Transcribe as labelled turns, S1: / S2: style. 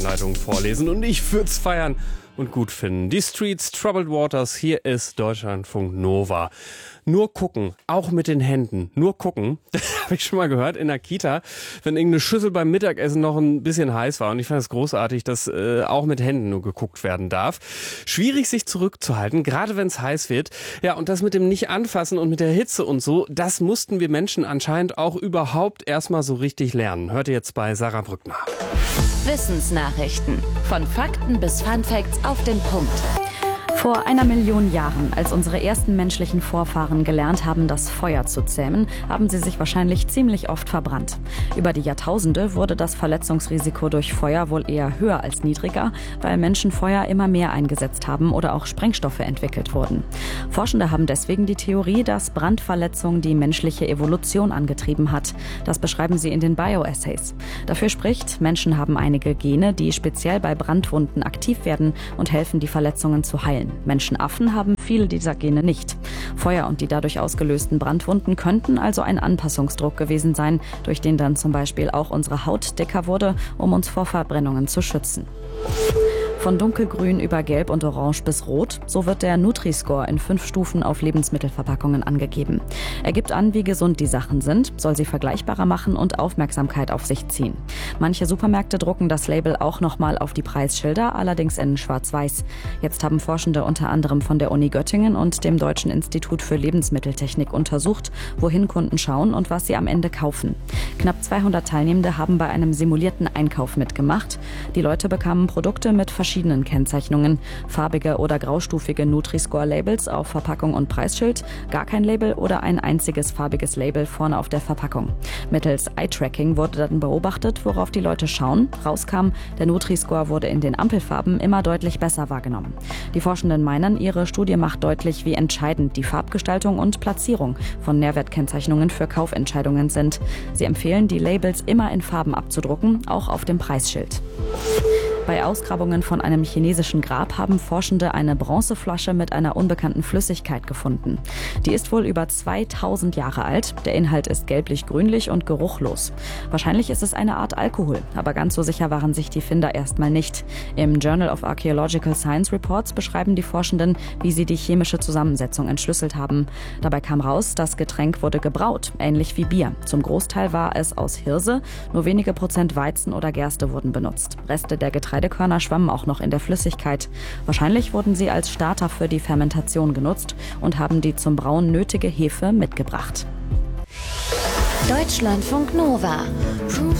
S1: Leitung vorlesen und ich würde es feiern und gut finden. Die Streets, Troubled Waters, hier ist Deutschlandfunk Nova. Nur gucken, auch mit den Händen, nur gucken, das habe ich schon mal gehört in der Kita, wenn irgendeine Schüssel beim Mittagessen noch ein bisschen heiß war und ich fand es großartig, dass auch mit Händen nur geguckt werden darf. Schwierig sich zurückzuhalten, gerade wenn es heiß wird. Ja, und das mit dem Nicht-Anfassen und mit der Hitze und so, das mussten wir Menschen anscheinend auch überhaupt erstmal so richtig lernen. Hört ihr jetzt bei Sarah Brückner.
S2: Wissensnachrichten. Von Fakten bis Funfacts auf den Punkt.
S3: Vor 1 Million Jahren, als unsere ersten menschlichen Vorfahren gelernt haben, das Feuer zu zähmen, haben sie sich wahrscheinlich ziemlich oft verbrannt. Über die Jahrtausende wurde das Verletzungsrisiko durch Feuer wohl eher höher als niedriger, weil Menschen Feuer immer mehr eingesetzt haben oder auch Sprengstoffe entwickelt wurden. Forschende haben deswegen die Theorie, dass Brandverletzung die menschliche Evolution angetrieben hat. Das beschreiben sie in den Bioessays. Dafür spricht, Menschen haben einige Gene, die speziell bei Brandwunden aktiv werden und helfen, die Verletzungen zu heilen. Menschenaffen haben viele dieser Gene nicht. Feuer und die dadurch ausgelösten Brandwunden könnten also ein Anpassungsdruck gewesen sein, durch den dann zum Beispiel auch unsere Haut dicker wurde, um uns vor Verbrennungen zu schützen. Von dunkelgrün über gelb und orange bis rot, so wird der Nutri-Score in 5 Stufen auf Lebensmittelverpackungen angegeben. Er gibt an, wie gesund die Sachen sind, soll sie vergleichbarer machen und Aufmerksamkeit auf sich ziehen. Manche Supermärkte drucken das Label auch nochmal auf die Preisschilder, allerdings in schwarz-weiß. Jetzt haben Forschende unter anderem von der Uni Göttingen und dem Deutschen Institut für Lebensmitteltechnik untersucht, wohin Kunden schauen und was sie am Ende kaufen. Knapp 200 Teilnehmende haben bei einem simulierten Einkauf mitgemacht. Die Leute bekamen Produkte mit verschiedenen Kennzeichnungen, farbige oder graustufige Nutri-Score-Labels auf Verpackung und Preisschild, gar kein Label oder ein einziges farbiges Label vorne auf der Verpackung. Mittels Eye-Tracking wurde dann beobachtet, worauf die Leute schauen. Rauskam, der Nutri-Score wurde in den Ampelfarben immer deutlich besser wahrgenommen. Die Forschenden meinen, ihre Studie macht deutlich, wie entscheidend die Farbgestaltung und Platzierung von Nährwertkennzeichnungen für Kaufentscheidungen sind. Sie empfehlen, die Labels immer in Farben abzudrucken, auch auf dem Preisschild. Bei Ausgrabungen von einem chinesischen Grab haben Forschende eine Bronzeflasche mit einer unbekannten Flüssigkeit gefunden. Die ist wohl über 2000 Jahre alt. Der Inhalt ist gelblich-grünlich und geruchlos. Wahrscheinlich ist es eine Art Alkohol, aber ganz so sicher waren sich die Finder erstmal nicht. Im Journal of Archaeological Science Reports beschreiben die Forschenden, wie sie die chemische Zusammensetzung entschlüsselt haben. Dabei kam raus, das Getränk wurde gebraut, ähnlich wie Bier. Zum Großteil war es aus Hirse, nur wenige Prozent Weizen oder Gerste wurden benutzt. Reste der Getreidekörner schwammen auch noch in der Flüssigkeit. Wahrscheinlich wurden sie als Starter für die Fermentation genutzt und haben die zum Brauen nötige Hefe mitgebracht.
S2: Deutschlandfunk Nova.